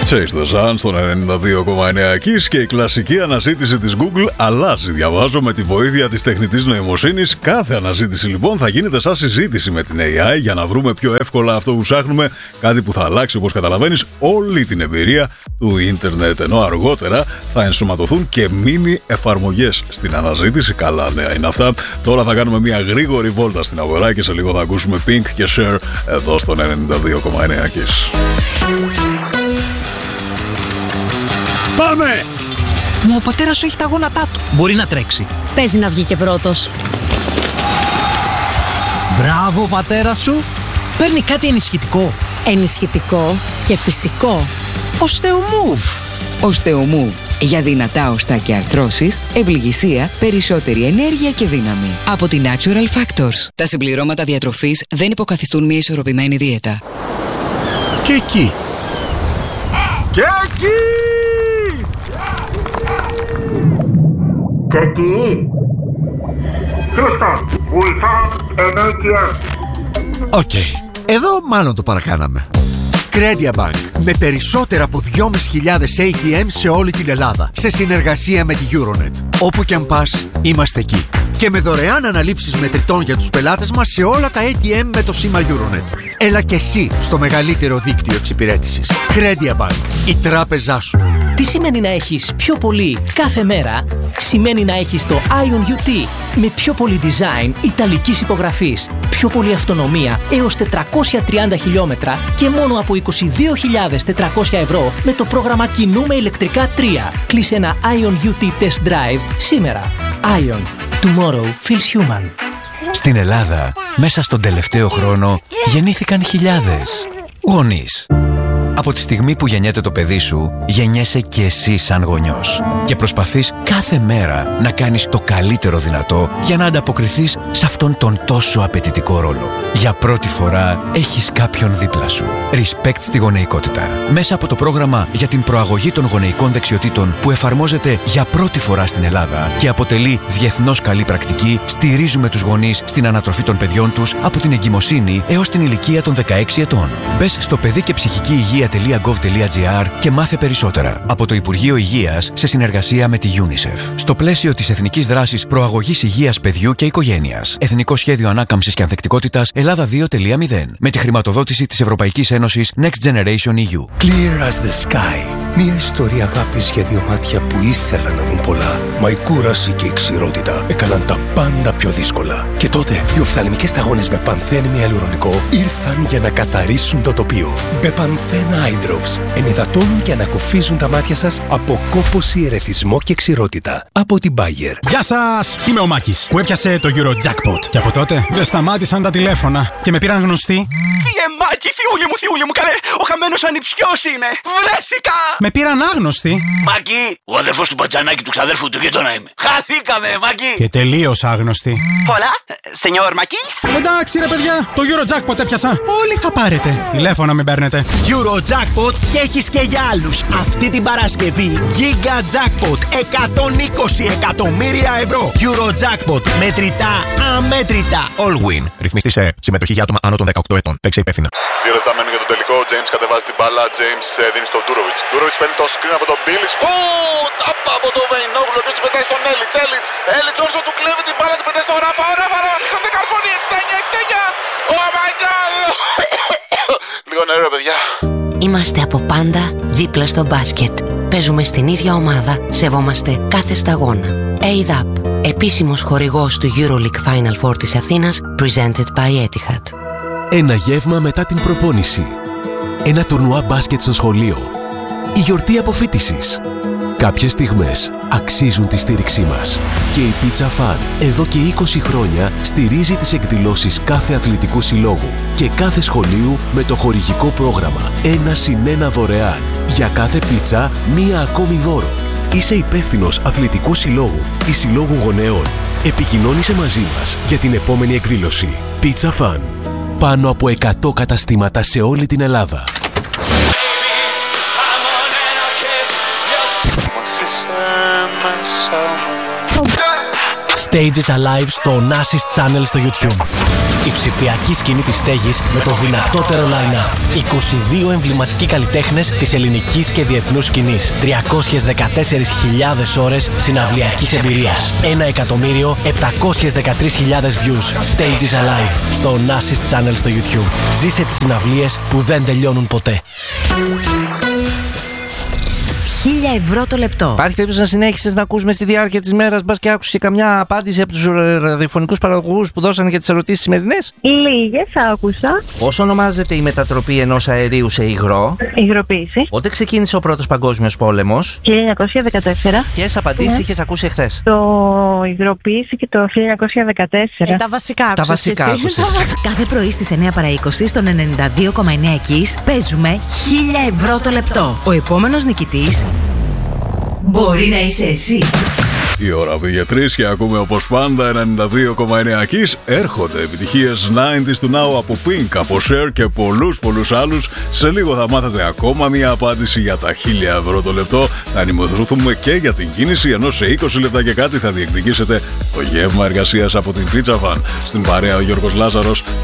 Chase the Sun στον 92,9 Kiss και η κλασική αναζήτηση της Google αλλάζει. Διαβάζω με τη βοήθεια της τεχνητής νοημοσύνης. Κάθε αναζήτηση λοιπόν θα γίνεται σαν συζήτηση με την AI για να βρούμε πιο εύκολα αυτό που ψάχνουμε. Κάτι που θα αλλάξει, όπως καταλαβαίνεις, όλη την εμπειρία του ίντερνετ. Ενώ αργότερα θα ενσωματωθούν και μίνι εφαρμογές στην αναζήτηση. Καλά νέα είναι αυτά. Τώρα θα κάνουμε μια γρήγορη βόλτα στην αγορά και σε λίγο θα ακούσουμε Pink και Cher εδώ στον 92,9 Kiss. Πάμε! Μα ο πατέρας σου έχει τα γόνατά του. Μπορεί να τρέξει. Παίζει να βγει και πρώτος. Μπράβο, πατέρα σου. Παίρνει κάτι ενισχυτικό. Ενισχυτικό και φυσικό. Osteomove. Osteomove. Για δυνατά οστά και αρθρώσεις, ευληγησία, περισσότερη ενέργεια και δύναμη. Από τη Natural Factors. Τα συμπληρώματα διατροφής δεν υποκαθιστούν μια ισορροπημένη δίαιτα. Και εκεί. Και εκεί. Και εκεί. Χρήστο, we found an ATM. Οκ. Εδώ μάλλον το παρακάναμε. Credia Bank. Με περισσότερα από 2.500 ATM σε όλη την Ελλάδα. Σε συνεργασία με τη Euronet. Όπου και αν πας, είμαστε εκεί. Και με δωρεάν αναλήψεις μετρητών για τους πελάτες μας σε όλα τα ATM με το σήμα Euronet. Έλα και εσύ στο μεγαλύτερο δίκτυο εξυπηρέτησης. Credia Bank. Η τράπεζά σου. Τι σημαίνει να έχεις πιο πολύ κάθε μέρα? Σημαίνει να έχεις το Ion UT με πιο πολύ design ιταλικής υπογραφής, πιο πολύ αυτονομία έως 430 χιλιόμετρα και μόνο από 22.400 ευρώ με το πρόγραμμα Κινούμε ηλεκτρικά 3. Κλείσε ένα Ion UT Test Drive σήμερα. Ion. Tomorrow feels human. Στην Ελλάδα, μέσα στον τελευταίο χρόνο, γεννήθηκαν χιλιάδες γονείς. Από τη στιγμή που γεννιέται το παιδί σου, γεννιέσαι και εσύ σαν γονιός. Και προσπαθείς κάθε μέρα να κάνεις το καλύτερο δυνατό για να ανταποκριθείς σε αυτόν τον τόσο απαιτητικό ρόλο. Για πρώτη φορά έχεις κάποιον δίπλα σου. Respect στη γονεϊκότητα. Μέσα από το πρόγραμμα για την προαγωγή των γονεϊκών δεξιοτήτων που εφαρμόζεται για πρώτη φορά στην Ελλάδα και αποτελεί διεθνώς καλή πρακτική, στηρίζουμε τους γονείς στην ανατροφή των παιδιών τους από την εγκυμοσύνη έως την ηλικία των 16 ετών. Μπες στο παιδί και ψυχική υγεία.gov.gr και μάθε περισσότερα. Από το Υπουργείο Υγείας σε συνεργασία με τη UNICEF. Στο πλαίσιο της Εθνικής Δράσης Προαγωγής Υγείας Παιδιού και Οικογένειας. Εθνικό Σχέδιο Ανάκαμψης και Ανθεκτικότητας Ελλάδα 2.0. Με τη χρηματοδότηση της Ευρωπαϊκής Ένωσης Next Generation EU. Clear as the sky. Μια ιστορία αγάπης για δύο μάτια που ήθελαν να δουν πολλά. Μα η κούραση και η ξηρότητα έκαναν τα πάντα πιο δύσκολα. Και τότε οι οφθαλμικές σταγόνες με πανθένη ιαλουρονικό ήρθαν για να καθαρίσουν το τοπίο. Μπεπανθένα Eye Drops ενυδατώνουν και ανακουφίζουν τα μάτια σας από κόπωση, ερεθισμό και ξηρότητα. Από την Bayer. Γεια σας! Είμαι ο Μάκης που έπιασε το Eurojackpot. Και από τότε δεν σταμάτησαν τα τηλέφωνα και με πήραν γνωστοί. Μάκη, θειούλη μου, καλέ! Ο χαμένος ανιψιός είναι! Βρέθηκα! Με πήραν άγνωστοι. Μάκη, ο αδερφός του μπατζανάκι του ξαδέρφου του γείτονα είμαι. Χαθήκαμε, Μάκη! Και τελείως άγνωστοι. Πολλά, σενιόρ Μάκης. Εντάξει ρε παιδιά, το Eurojackpot έπιασα. Όλοι θα πάρετε. Τηλέφωνα μην παίρνετε. Eurojackpot και έχεις και για άλλους. Αυτή την Παρασκευή Giga Jackpot 120 εκατομμύρια ευρώ. Eurojackpot μετρητά αμέτρητα. All win. Ρυθμιστή σε συμμετοχή για άτομα άνω των 18 ετών. Παίξε υπεύθυνα. 2 λεπτά μένουν για τον τελικό. Ο James κατεβάζει την μπάλα. James δίνει στον Ντούροβιτς. Ντούροβιτς παίρνει το screen από τον Μπίλις. Τάπα από τον Βεϊνόγλου. Ο οποίος την πετάει στον Έλιτς. Έλιτς όρσο του κλέβει την μπάλα. Την πετάει στον Ράφα. Σηκώνεται καρφώνει. 69. Oh my god. Λίγο νερό, παιδιά. Είμαστε από πάντα δίπλα στο μπάσκετ. Παίζουμε στην ίδια ομάδα. Σεβόμαστε κάθε σταγόνα. ADAP. Επίσημος χορηγός του EuroLeague Final Four της Αθήνας. Presented by Etihad. Ένα γεύμα μετά την προπόνηση. Ένα τουρνουά μπάσκετ στο σχολείο. Η γιορτή αποφοίτησης. Κάποιες στιγμές αξίζουν τη στήριξή μας. Και η Pizza Fun εδώ και 20 χρόνια στηρίζει τις εκδηλώσεις κάθε αθλητικού συλλόγου και κάθε σχολείου με το χορηγικό πρόγραμμα 1+1 δωρεάν. Για κάθε πίτσα, μία ακόμη δώρο. Είσαι υπεύθυνος αθλητικού συλλόγου ή συλλόγου γονέων. Επικοινώνησε μαζί μας για την επόμενη εκδήλωση. Pizza Fun. Πάνω από 100 καταστήματα σε όλη την Ελλάδα. Stages Alive στο Nasis Channel στο YouTube. Η ψηφιακή σκηνή της στέγης με το δυνατότερο line-up. 22 εμβληματικοί καλλιτέχνες της ελληνικής και διεθνούς σκηνής. 314.000 ώρες συναυλιακής εμπειρίας. 1.713.000 views. Stages Alive στο Onassis Channel στο YouTube. Ζήσε τις συναυλίες που δεν τελειώνουν ποτέ. 1.000 ευρώ το λεπτό. Υπάρχει περίπτωση να συνέχισεις να ακούς μες στη διάρκεια της μέρας, μπας και άκουσες καμιά απάντηση από τους ραδιοφωνικούς παραγωγούς που δώσανε για τις ερωτήσεις σημερινές? Λίγες άκουσα. Πώς ονομάζεται η μετατροπή ενός αερίου σε υγρό? Υγροποίηση. Πότε ξεκίνησε ο Πρώτος Παγκόσμιος Πόλεμος? 1914. Ποιες απαντήσεις είχες ακούσει εχθές? Το υγροποίηση και το 1914. Τα βασικά άκουσες. Τα βασικά άκουσες. Κάθε πρωί στις 9 παρά 20 στον 92,9 Kiss παίζουμε 1.000 ευρώ το λεπτό. Ο επόμενος νικητής μπορεί να είσαι εσύ. Η ώρα πήγε 3 και ακούμε όπως πάντα 92,9 Kiss. Έρχονται επιτυχίες 90s του Now από Pink, από Cher και πολλούς άλλους. Σε λίγο θα μάθετε ακόμα μια απάντηση για τα 1.000 ευρώ το λεπτό. Θα ενημερωθούμε και για την κίνηση, ενώ σε 20 λεπτά και κάτι θα διεκδικήσετε το γεύμα εργασίας από την Pizza Van. Στην παρέα ο Γιώργος Λάζαρος.